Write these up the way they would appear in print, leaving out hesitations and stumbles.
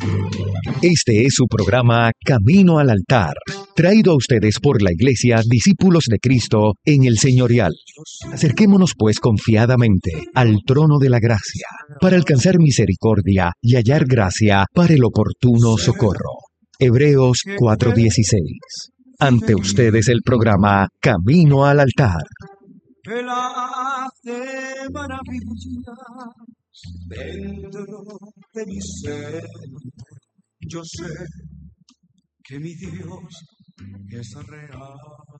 Este es su programa Camino al Altar, traído a ustedes por la Iglesia Discípulos de Cristo en el Señorial. Acerquémonos pues confiadamente al trono de la gracia, para alcanzar misericordia y hallar gracia para el oportuno socorro. Hebreos 4:16. Ante ustedes el programa Camino al Altar. Que la hace maravilla dentro de mi ser. Yo sé que mi Dios es real.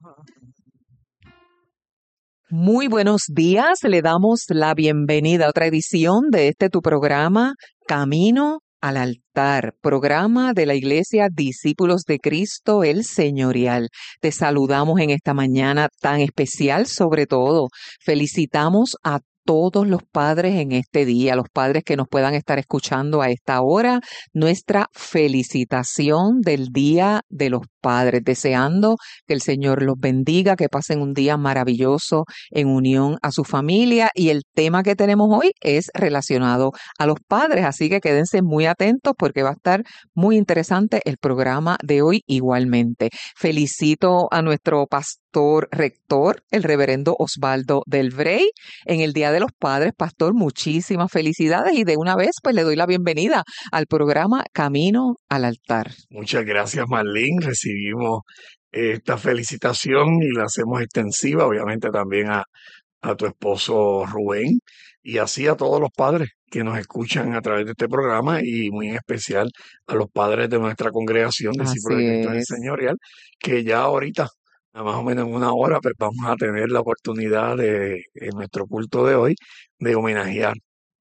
Muy buenos días, le damos la bienvenida a otra edición de tu programa Camino al Altar, programa de la Iglesia Discípulos de Cristo, el Señorial. Te saludamos en esta mañana tan especial, sobre todo felicitamos a todos los padres en este día, los padres que nos puedan estar escuchando a esta hora, nuestra felicitación del Día de los Padres, deseando que el Señor los bendiga, que pasen un día maravilloso en unión a su familia, y el tema que tenemos hoy es relacionado a los padres, así que quédense muy atentos porque va a estar muy interesante el programa de hoy igualmente. Felicito a nuestro pastor rector, el reverendo Osvaldo del Brey, en el Día de los Padres. Pastor, muchísimas felicidades y de una vez pues le doy la bienvenida al programa Camino al Altar. Muchas gracias, Marlene. Recibimos esta felicitación y la hacemos extensiva, obviamente también a tu esposo Rubén, y así a todos los padres que nos escuchan a través de este programa, y muy en especial a los padres de nuestra congregación Discípulos de Cristo en el Señorial, que ya ahorita, a más o menos en una hora, pues vamos a tener la oportunidad en nuestro culto de hoy, de homenajear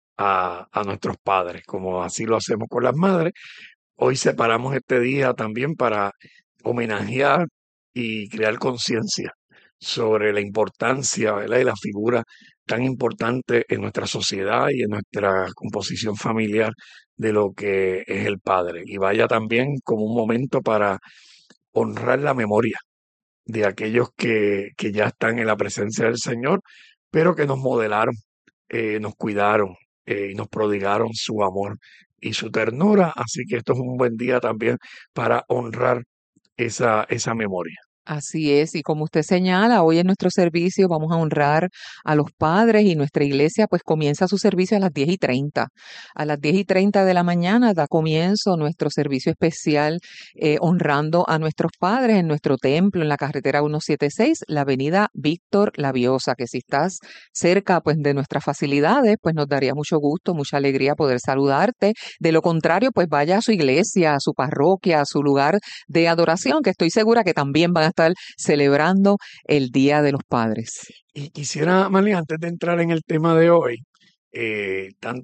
a nuestros padres, como así lo hacemos con las madres. Hoy separamos este día también para homenajear y crear conciencia sobre la importancia, ¿verdad?, y la figura tan importante en nuestra sociedad y en nuestra composición familiar de lo que es el padre. Y vaya también como un momento para honrar la memoria de aquellos que ya están en la presencia del Señor, pero que nos modelaron, nos cuidaron y nos prodigaron su amor y su ternura. Así que esto es un buen día también para honrar esa memoria. Así es, y como usted señala, hoy en nuestro servicio vamos a honrar a los padres, y nuestra iglesia pues comienza su servicio a las 10:30. A las 10:30 de la mañana da comienzo nuestro servicio especial honrando a nuestros padres en nuestro templo en la carretera 176, la avenida Víctor Laviosa, que si estás cerca pues de nuestras facilidades, pues nos daría mucho gusto, mucha alegría poder saludarte. De lo contrario, pues vaya a su iglesia, a su parroquia, a su lugar de adoración, que estoy segura que también van a estar celebrando el Día de los Padres. Y quisiera, Marlene, antes de entrar en el tema de hoy,